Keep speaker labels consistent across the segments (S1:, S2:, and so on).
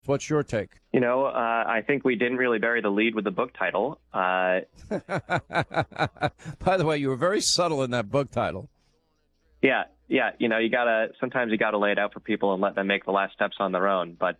S1: What's your take?
S2: I think we didn't really bury the lead with the book title.
S1: By the way, you were very subtle in that book title.
S2: Yeah. Sometimes you gotta lay it out for people and let them make the last steps on their own. But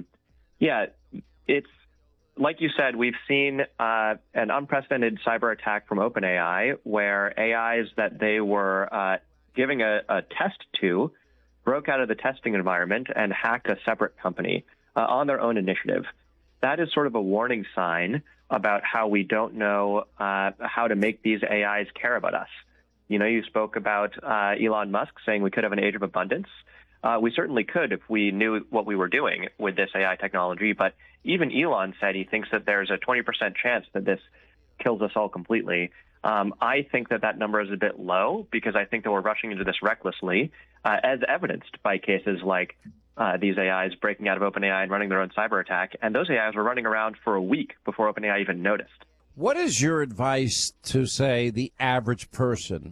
S2: it's like you said, we've seen an unprecedented cyber attack from OpenAI, where AIs that they were giving a test to broke out of the testing environment and hacked a separate company on their own initiative. That is sort of a warning sign about how we don't know how to make these AIs care about us. You spoke about Elon Musk saying we could have an age of abundance. We certainly could if we knew what we were doing with this AI technology. But even Elon said he thinks that there's a 20% chance that this kills us all completely. I think that number is a bit low, because I think that we're rushing into this recklessly, as evidenced by cases like these AIs breaking out of OpenAI and running their own cyber attack. And those AIs were running around for a week before OpenAI even noticed.
S1: What is your advice to, say, the average person?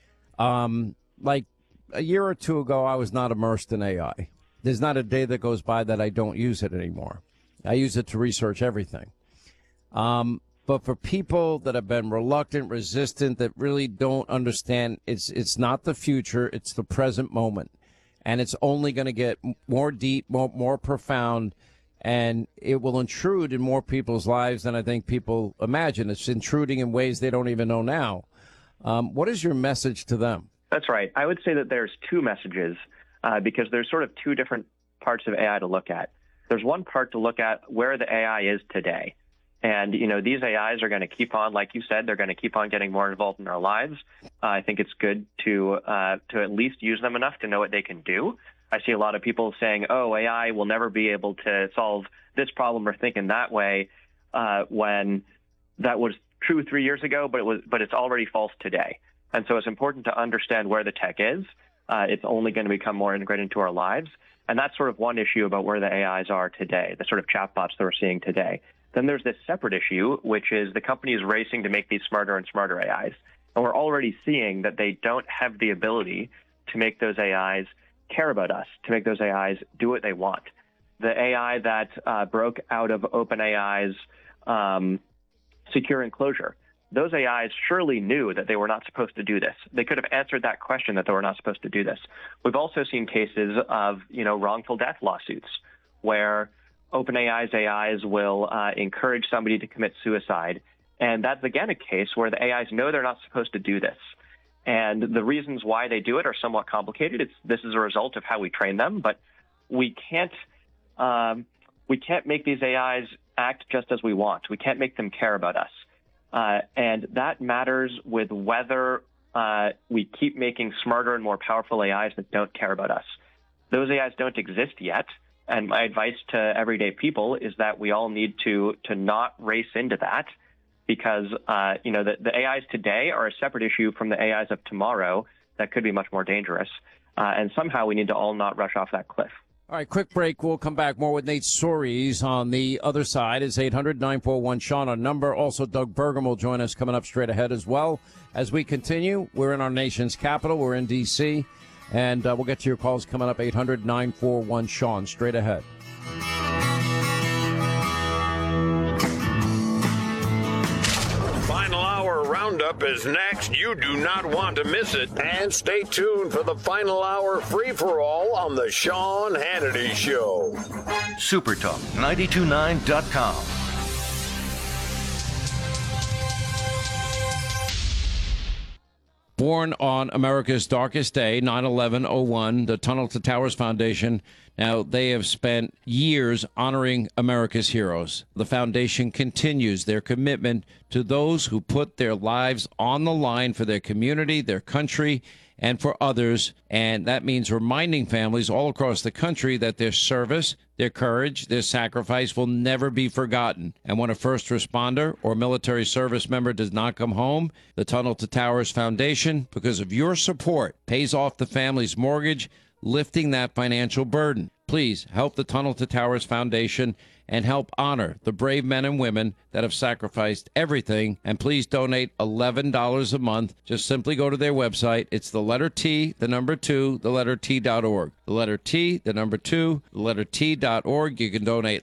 S1: Like a year or two ago, I was not immersed in AI. There's not a day that goes by that I don't use it anymore. I use it to research everything. But for people that have been reluctant, resistant, that really don't understand, it's not the future, it's the present moment. And it's only going to get more deep, more profound, and it will intrude in more people's lives than I think people imagine. It's intruding in ways they don't even know now. What is your message to them?
S2: That's right. I would say that there's two messages, because there's sort of two different parts of AI to look at. There's one part to look at where the AI is today. And, these AIs are going to keep on, like you said, they're going to keep on getting more involved in our lives. I think it's good to at least use them enough to know what they can do. I see a lot of people saying, AI will never be able to solve this problem or think in that way, when that was true 3 years ago, but it's already false today. And so it's important to understand where the tech is. It's only going to become more integrated into our lives. And that's sort of one issue about where the AIs are today, the sort of chatbots that we're seeing today. Then there's this separate issue, which is the companies racing to make these smarter and smarter AIs. And we're already seeing that they don't have the ability to make those AIs care about us, to make those AIs do what they want. The AI that broke out of OpenAI's secure enclosure, those AIs surely knew that they were not supposed to do this. They could have answered that question that they were not supposed to do this. We've also seen cases of, wrongful death lawsuits where OpenAI's AIs will encourage somebody to commit suicide. And that's, again, a case where the AIs know they're not supposed to do this. And the reasons why they do it are somewhat complicated. This is a result of how we train them, but we can't make these AIs act just as we want. We can't make them care about us. And that matters with whether we keep making smarter and more powerful AIs that don't care about us. Those AIs don't exist yet. And my advice to everyday people is that we all need to not race into that, because, the AIs today are a separate issue from the AIs of tomorrow that could be much more dangerous. And somehow we need to all not rush off that cliff.
S1: All right, quick break. We'll come back more with Nate Soares on the other side. It's 800-941-SEAN, our number. Also, Doug Burgum will join us coming up straight ahead as well. As we continue, we're in our nation's capital. We're in D.C., and we'll get to your calls coming up, 800-941-SEAN, straight ahead.
S3: Final Hour Roundup is next. You do not want to miss it. And stay tuned for the Final Hour free-for-all on the Sean Hannity Show.
S4: SuperTalk929.com.
S1: Born on America's darkest day, 9/11/01, the Tunnel to Towers Foundation. Now, they have spent years honoring America's heroes. The foundation continues their commitment to those who put their lives on the line for their community, their country, and for others. And that means reminding families all across the country that their service, their courage, their sacrifice will never be forgotten. And when a first responder or military service member does not come home, the Tunnel to Towers Foundation, because of your support, pays off the family's mortgage, lifting that financial burden. Please help the Tunnel to Towers Foundation and help honor the brave men and women that have sacrificed everything. And please donate $11 a month. Just simply go to their website. It's the letter T, the number 2, the letter T.org. The letter T, the number 2, the letter T.org. You can donate